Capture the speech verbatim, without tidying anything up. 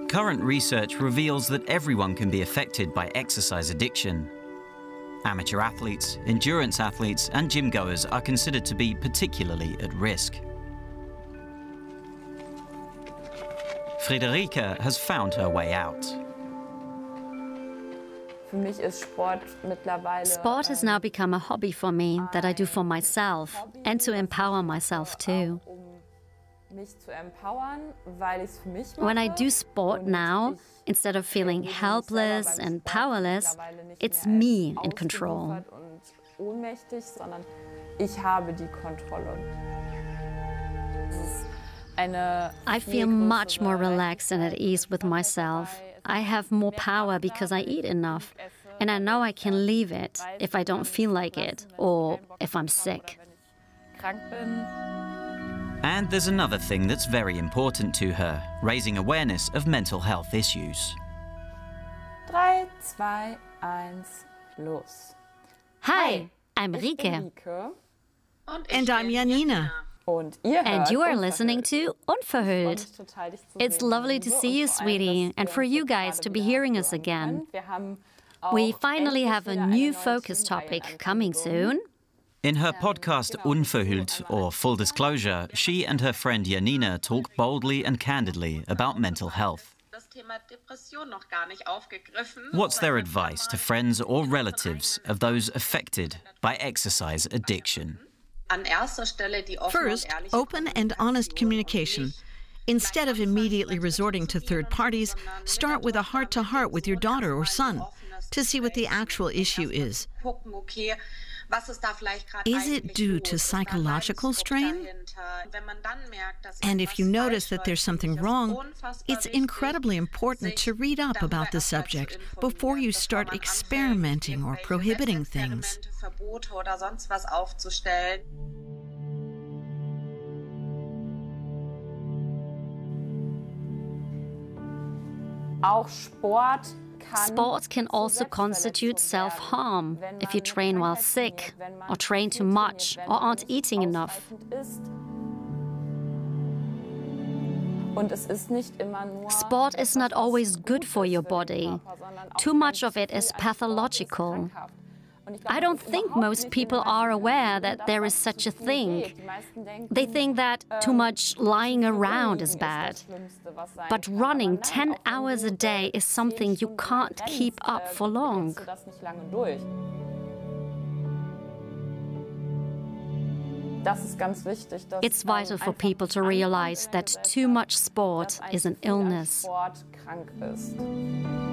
Current research reveals that everyone can be affected by exercise addiction. Amateur athletes, endurance athletes, and gym goers are considered to be particularly at risk. Friederike has found her way out. Sport has now become a hobby for me that I do for myself and to empower myself too. When I do sport now, instead of feeling helpless and powerless, it's me in control. I feel much more relaxed and at ease with myself. I have more power because I eat enough, and I know I can leave it if I don't feel like it or if I'm sick. And there's another thing that's very important to her, raising awareness of mental health issues. Drei, zwei, eins, los. Hi, I'm Rike. And I'm Janina. And you are listening to Unverhüllt. It's lovely to see you, sweetie, and for you guys to be hearing us again. We finally have a new focus topic coming soon. In her podcast Unverhüllt, or Full Disclosure, she and her friend Janina talk boldly and candidly about mental health. What's their advice to friends or relatives of those affected by exercise addiction? First, open and honest communication. Instead of immediately resorting to third parties, start with a heart-to-heart with your daughter or son to see what the actual issue is. Is it due to psychological strain? And if you notice that there's something wrong, it's incredibly important to read up about the subject before you start experimenting or prohibiting things. Auch Sport Sport can also constitute self-harm if you train while sick, or train too much, or aren't eating enough. Sport is not always good for your body. Too much of it is pathological. I don't think most people are aware that there is such a thing. They think that too much lying around is bad. But running ten hours a day is something you can't keep up for long. It's vital for people to realize that too much sport is an illness.